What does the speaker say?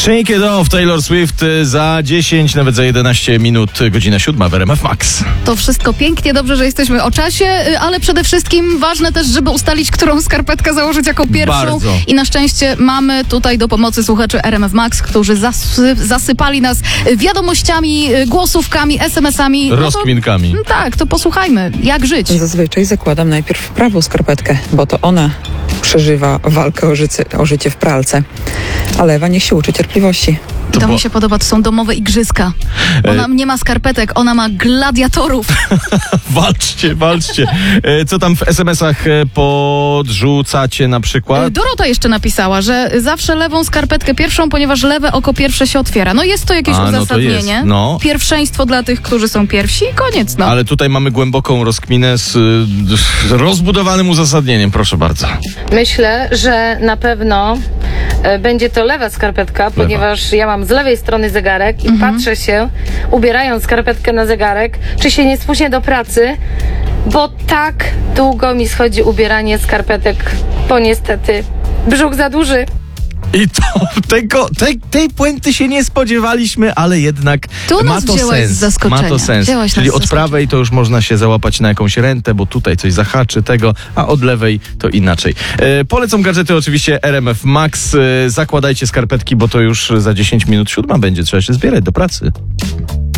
Shake It Off, Taylor Swift za 10, nawet za 11 minut, godzina 7 w RMF Max. To wszystko pięknie, dobrze, że jesteśmy o czasie, ale przede wszystkim ważne też, żeby ustalić, którą skarpetkę założyć jako pierwszą. Bardzo. I na szczęście mamy tutaj do pomocy słuchaczy RMF Max, którzy zasypali nas wiadomościami, głosówkami, SMS-ami. Rozkminkami. No to, tak, to posłuchajmy, jak żyć. Zazwyczaj zakładam najpierw prawą skarpetkę, bo to ona przeżywa walkę o życie w pralce. A lewa niech się uczy cierpliwości. To mi się podoba, to są domowe igrzyska. Ona nie ma skarpetek, ona ma gladiatorów. Walczcie. Co tam w SMS-ach podrzucacie na przykład? Dorota jeszcze napisała, że zawsze lewą skarpetkę pierwszą, ponieważ lewe oko pierwsze się otwiera. No jest to jakieś uzasadnienie. To jest, no. Pierwszeństwo dla tych, którzy są pierwsi i koniec, no. Ale tutaj mamy głęboką rozkminę z rozbudowanym uzasadnieniem, proszę bardzo. Myślę, że na pewno będzie to lewa skarpetka, ponieważ ja mam z lewej strony zegarek i patrzę się, ubierając skarpetkę na zegarek, czy się nie spóźnię do pracy, bo tak długo mi schodzi ubieranie skarpetek, bo niestety brzuch za duży. I to tej puenty się nie spodziewaliśmy, ale jednak Tu ma nas to wzięłaś sens. z zaskoczenia. Ma to sens. Wzięłaś nas Czyli z od zaskoczenia. prawej to już można się załapać na jakąś rentę, bo tutaj coś zahaczy tego, a od lewej to inaczej. Polecam gadżety oczywiście RMF Max. Zakładajcie skarpetki, bo to już za 10 minut 7 będzie. Trzeba się zbierać do pracy.